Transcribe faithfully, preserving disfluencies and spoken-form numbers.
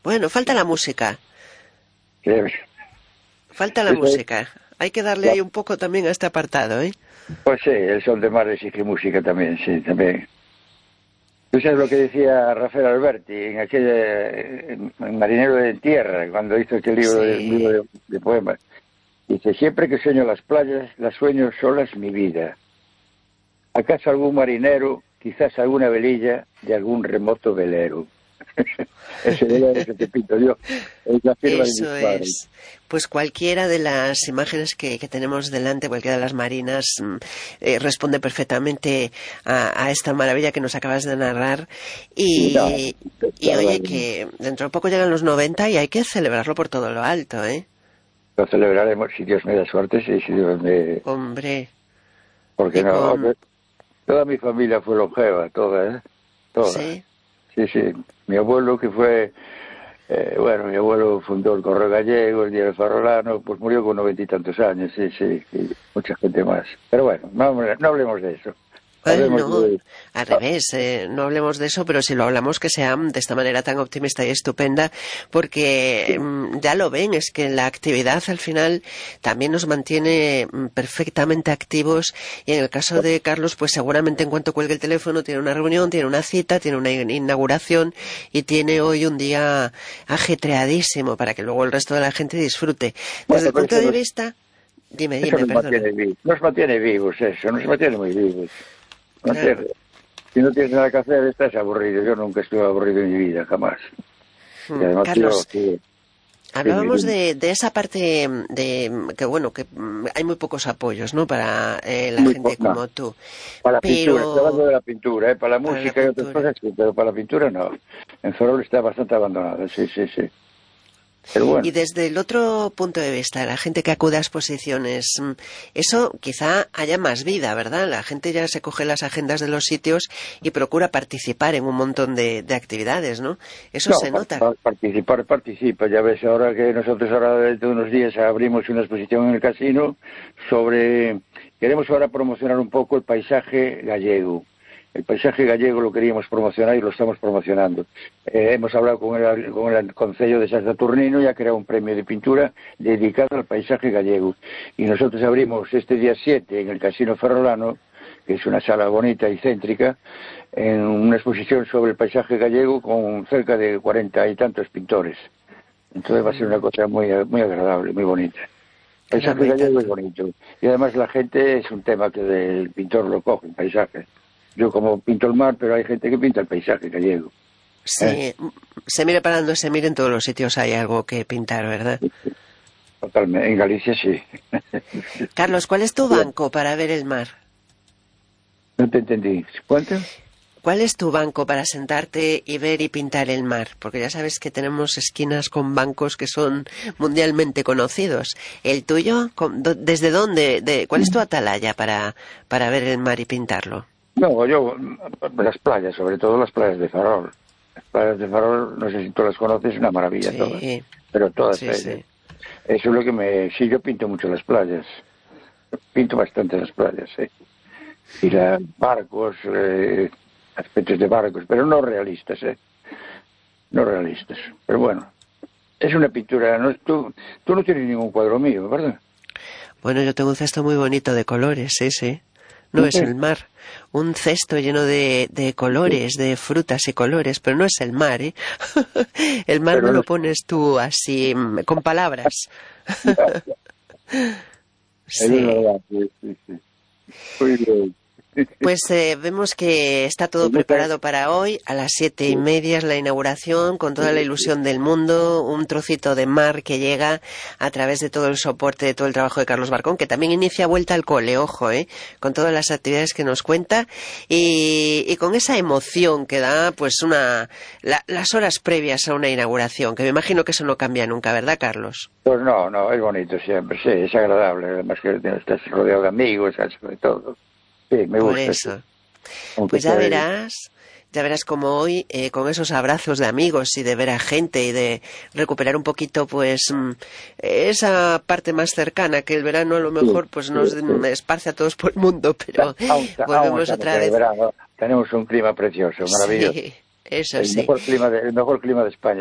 Bueno, falta la música. Sí. Falta la Sí, música. Hay que darle ya. ahí un poco también a este apartado, ¿eh? Pues sí, el Sol de Mar exige música también, sí, también. Tú sabes lo que decía Rafael Alberti en aquel en Marinero de Tierra, cuando hizo aquel libro, de, libro Sí. de, de poemas. Dice, siempre que sueño las playas, las sueño solas mi vida. ¿Acaso algún marinero, quizás alguna velilla de algún remoto velero? Ese velero que te pinto yo es la firma de mis Eso padres. es. Pues cualquiera de las imágenes que, que tenemos delante, cualquiera de las marinas, mm, eh, responde perfectamente a, a esta maravilla que nos acabas de narrar. Y no, Y, y claro, oye, que dentro de poco llegan los noventa y hay que celebrarlo por todo lo alto, ¿eh? lo celebraremos si Dios me da suerte, sí, si Dios me... Hombre, Porque y no, con... toda mi familia fue longeva, toda, ¿eh? Toda. Sí, Sí, sí. Mi abuelo, que fue, eh, bueno, mi abuelo fundó el Correo Gallego, el Diario Ferrolano, pues murió con noventa y tantos años, sí, sí, y mucha gente más. Pero bueno, no, no hablemos de eso. Bueno, Hablemos no, de... al ah, revés, eh, no hablemos de eso, pero si lo hablamos que sea de esta manera tan optimista y estupenda, porque sí. mm, ya lo ven, es que la actividad al final también nos mantiene mm, perfectamente activos y en el caso de Carlos, pues seguramente en cuanto cuelgue el teléfono tiene una reunión, tiene una cita, tiene una in- inauguración y tiene hoy un día ajetreadísimo para que luego el resto de la gente disfrute. Desde Bueno, el pero punto eso de nos, vista, dime, eso dime, nos perdona. mantiene vivos, nos mantiene vivos eso, nos mantiene muy vivos. ¿No Claro. entiendes? Si no tienes nada que hacer, estás aburrido. Yo nunca estuve aburrido en mi vida, jamás. Y Mm, además yo, Carlos, sí, dime, hablábamos dime. de, de esa parte de que bueno que mm, hay muy pocos apoyos, ¿no? Para eh, la Muy gente po- no. como tú, Para la pintura, estoy hablando pero de la pintura, ¿eh? Para la para la música y otras pintura. cosas sí, pero para la pintura no. En Ferrol está bastante abandonado, sí, sí, sí. Pero Y bueno, desde el otro punto de vista, la gente que acude a exposiciones, mm, eso quizá haya más vida, ¿verdad? La gente ya se coge las agendas de los sitios y procura participar en un montón de, de actividades, ¿no? Eso no, se nota. participar, participar, participa. Ya ves ahora que nosotros ahora dentro de unos días abrimos una exposición en el casino sobre... Queremos ahora promocionar un poco el paisaje gallego. El paisaje gallego lo queríamos promocionar y lo estamos promocionando. Eh, hemos hablado con el, con el Concello de San Saturnino y ha creado un premio de pintura dedicado al paisaje gallego. Y nosotros abrimos este día siete en el Casino Ferrolano, que es una sala bonita y céntrica, en una exposición sobre el paisaje gallego con cerca de cuarenta y tantos pintores. Entonces va a ser una cosa muy, muy agradable, muy bonita. El Caramba, paisaje y gallego es tanto. bonito. Y además la gente es un tema que el pintor lo coge, el paisaje. Yo como pinto el mar, pero hay gente que pinta el paisaje gallego. ¿Eh? Sí, mm, se mire para donde se mire, en todos los sitios hay algo que pintar, ¿verdad? Totalmente. En Galicia sí. Carlos, ¿cuál es tu banco para ver el mar? No te entendí. ¿Cuánto? ¿Cuál es tu banco para sentarte y ver y pintar el mar? Porque ya sabes que tenemos esquinas con bancos que son mundialmente conocidos. ¿El tuyo? ¿Con- do- ¿Desde dónde? De, ¿Cuál es tu atalaya para, para ver el mar y pintarlo? No, yo, las playas, sobre todo las playas de Farol. Las playas de Farol, no sé si tú las conoces, una maravilla todas. Sí, Pero todas sí, ellas. sí. Eso es lo que me... Sí, yo pinto mucho las playas. Pinto bastante las playas, sí. Y las barcos, eh, aspectos de barcos, pero no realistas, ¿eh? No realistas. Pero bueno, es una pintura. No, tú, tú no tienes ningún cuadro mío, ¿verdad? Bueno, yo tengo un cesto muy bonito de colores, sí, sí. No ¿Un es qué? el mar. Un cesto lleno de, de colores, de frutas y colores, pero no es el mar, ¿eh? El mar me Pero no lo es... pones tú así, mm, con palabras. Es Sí. verdad, sí, sí, sí. Muy bien. Pues eh, vemos que está todo Pues muchas- preparado para hoy. A las siete y sí, media es la inauguración, con toda la sí, sí. ilusión del mundo, un trocito de mar que llega a través de todo el soporte, de todo el trabajo de Carlos Barcón, que también inicia vuelta al cole, ojo, eh, con todas las actividades que nos cuenta y, y con esa emoción que da, pues una la- las horas previas a una inauguración, que me imagino que eso no cambia nunca, ¿verdad, Carlos? Pues no, no, es bonito siempre, sí, es agradable. Además que estás rodeado de amigos, sobre todo. Sí, me Por gusta, sí. eso. Aunque Pues ya sea... verás, ya verás como hoy, eh, con esos abrazos de amigos y de ver a gente y de recuperar un poquito, pues, mm, esa parte más cercana que el verano a lo Sí, mejor, pues, sí, nos sí. mm, esparce a todos por el mundo, pero Aún, aún volvemos estamos otra en el vez. verano, tenemos un clima precioso, maravilloso. Sí, eso El sí. mejor clima de, el mejor clima de España.